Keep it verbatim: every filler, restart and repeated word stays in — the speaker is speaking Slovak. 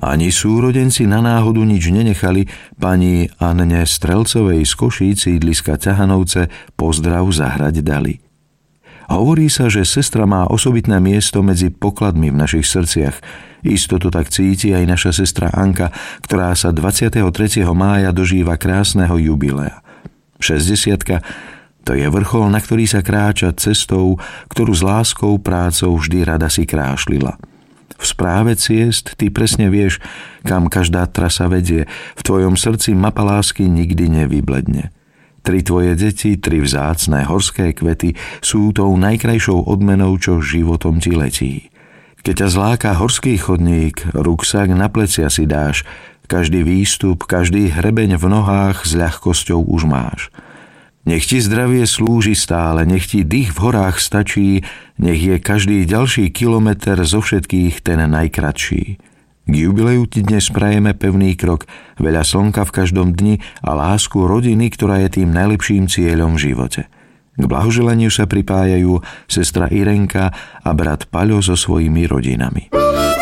Ani súrodenci na náhodu nič nenechali pani Anne Strelcovej z Košíc, sídliska Ťahanovce, pozdrav zahrať dali. Hovorí sa, že sestra má osobitné miesto medzi pokladmi v našich srdciach. Isto to tak cíti aj naša sestra Anka, ktorá sa dvadsiateho tretieho mája dožíva krásneho jubilea. šesťdesiatka, to je vrchol, na ktorý sa kráča cestou, ktorú s láskou prácou vždy rada si krášlila. V správe ciest ty presne vieš, kam každá trasa vedie. V tvojom srdci mapa lásky nikdy nevybledne. Tri tvoje deti, tri vzácne horské kvety sú tou najkrajšou odmenou, čo životom ti letí. Keď ťa zláka horský chodník, ruksak na plecia si dáš, každý výstup, každý hrebeň v nohách s ľahkosťou už máš. Nech ti zdravie slúži stále, nech ti dých v horách stačí, nech je každý ďalší kilometer zo všetkých ten najkratší. K jubileu ti dnes prajeme pevný krok, veľa slnka v každom dni a lásku rodiny, ktorá je tým najlepším cieľom v živote. K blahoželaniu sa pripájajú sestra Irenka a brat Paľo so svojimi rodinami.